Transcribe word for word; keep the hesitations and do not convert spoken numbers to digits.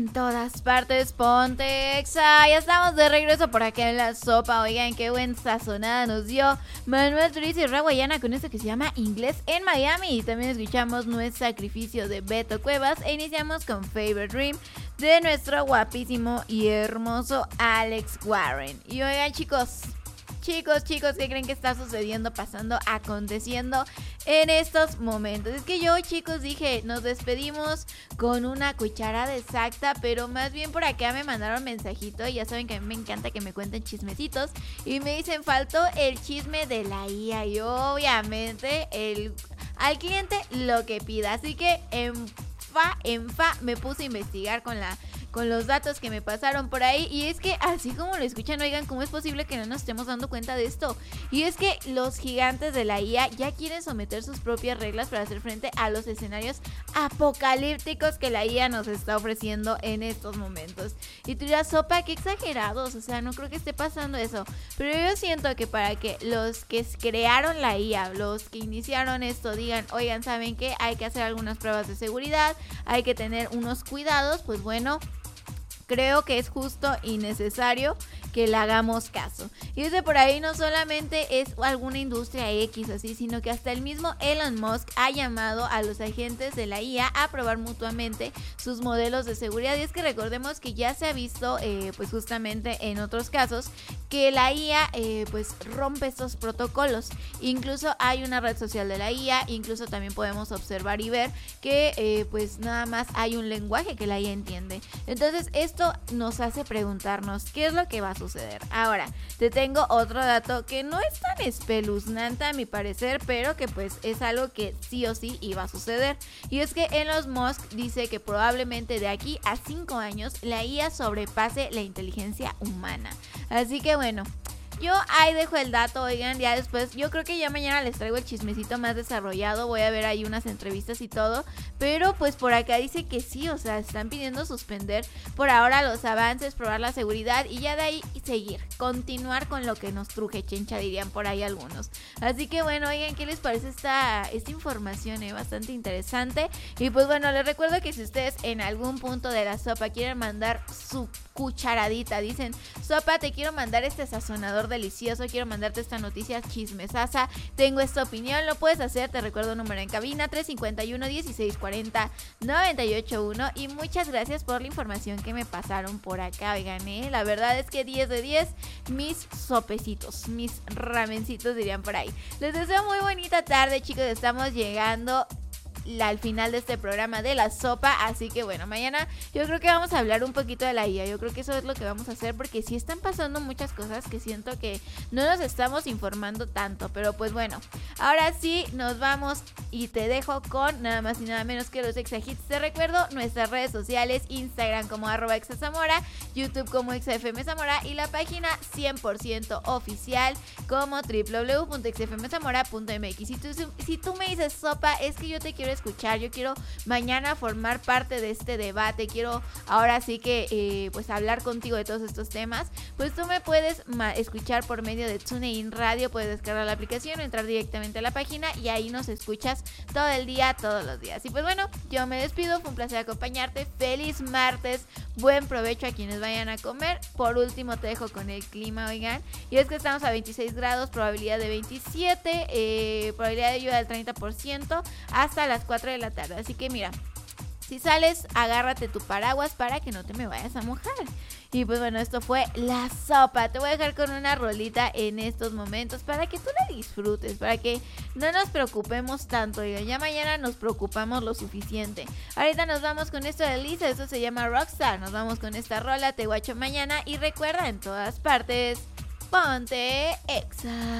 todas partes, ponte Exa. Ya estamos de regreso por acá en la sopa. Oigan, qué buen sazonada nos dio Manuel Turiz y Raguayana con esto que se llama Inglés en Miami. Y también escuchamos No es Sacrificio de Beto Cuevas. E iniciamos con Favorite Dream de nuestro guapísimo y hermoso Alex Warren. Y oigan, chicos, Chicos, chicos, ¿qué creen que está sucediendo, pasando, aconteciendo en estos momentos? Es que yo, chicos, dije, nos despedimos con una cucharada exacta, pero más bien por acá me mandaron mensajito y ya saben que a mí me encanta que me cuenten chismecitos y me dicen, faltó el chisme de la I A y obviamente el, al cliente lo que pida. Así que en fa, en fa me puse a investigar con la... con los datos que me pasaron por ahí. Y es que así como lo escuchan, oigan, ¿cómo es posible que no nos estemos dando cuenta de esto? Y es que los gigantes de la I A ya quieren someter sus propias reglas para hacer frente a los escenarios apocalípticos que la I A nos está ofreciendo en estos momentos. Y tú dirás, sopa, qué exagerados, o sea, no creo que esté pasando eso. Pero yo siento que para que los que crearon la I A, los que iniciaron esto, digan, oigan, ¿saben qué? Hay que hacer algunas pruebas de seguridad, hay que tener unos cuidados, pues bueno, creo que es justo y necesario que le hagamos caso. Y desde por ahí no solamente es alguna industria X así, sino que hasta el mismo Elon Musk ha llamado a los agentes de la I A a probar mutuamente sus modelos de seguridad. Y es que recordemos que ya se ha visto, eh, pues justamente en otros casos, que la I A eh, pues rompe estos protocolos. Incluso hay una red social de la I A, incluso también podemos observar y ver que eh, pues nada más hay un lenguaje que la I A entiende. Entonces esto nos hace preguntarnos qué es lo que va a suceder. Ahora, te tengo otro dato que no es tan espeluznante a mi parecer, pero que pues es algo que sí o sí iba a suceder. Y es que Elon Musk dice que probablemente de aquí a cinco años la I A sobrepase la inteligencia humana. Así que bueno, yo ahí dejo el dato, oigan, ya después, yo creo que ya mañana les traigo el chismecito más desarrollado, voy a ver ahí unas entrevistas y todo, pero pues por acá dice que sí, o sea, están pidiendo suspender por ahora los avances, probar la seguridad y ya de ahí seguir, continuar con lo que nos truje, chencha, dirían por ahí algunos. Así que bueno, oigan, ¿qué les parece esta, esta información? Eh? Bastante interesante. Y pues bueno, les recuerdo que si ustedes en algún punto de la sopa quieren mandar su cucharadita, dicen, sopa, te quiero mandar este sazonador delicioso, quiero mandarte esta noticia chismesaza, tengo esta opinión, lo puedes hacer, te recuerdo un número en cabina, tres cinco uno, dieciséis cuarenta, noventa y ocho uno, y muchas gracias por la información que me pasaron por acá, oigan, ¿eh? La verdad es que diez de diez, mis sopecitos, mis ramencitos dirían por ahí. Les deseo muy bonita tarde, chicos, estamos llegando La, al final de este programa de la sopa, así que bueno, mañana yo creo que vamos a hablar un poquito de la I A, yo creo que eso es lo que vamos a hacer, porque sí están pasando muchas cosas que siento que no nos estamos informando tanto, pero pues bueno, ahora sí nos vamos y te dejo con nada más y nada menos que los Exa Hits. Te recuerdo nuestras redes sociales, Instagram como arroba exazamora, YouTube como exafmzamora y la página cien por ciento oficial como doble u doble u doble u punto exafmzamora punto m x. Si tú, si tú me dices, sopa, es que yo te quiero escuchar, yo quiero mañana formar parte de este debate, quiero ahora sí que eh, pues hablar contigo de todos estos temas, pues tú me puedes ma- escuchar por medio de TuneIn Radio, puedes descargar la aplicación o entrar directamente a la página y ahí nos escuchas todo el día, todos los días. Y pues bueno, yo me despido, fue un placer acompañarte, feliz martes, buen provecho a quienes vayan a comer. Por último te dejo con el clima, oigan, y es que estamos a veintiséis grados, probabilidad de veintisiete, eh, probabilidad de lluvia del treinta por ciento hasta las cuatro de la tarde, así que mira, si sales, agárrate tu paraguas para que no te me vayas a mojar. Y pues bueno, esto fue la sopa. Te voy a dejar con una rolita en estos momentos para que tú la disfrutes, para que no nos preocupemos tanto. Y ya mañana nos preocupamos lo suficiente. Ahorita nos vamos con esto de Lisa, eso se llama Rockstar. Nos vamos con esta rola, te guacho mañana. Y recuerda, en todas partes, ponte Exa.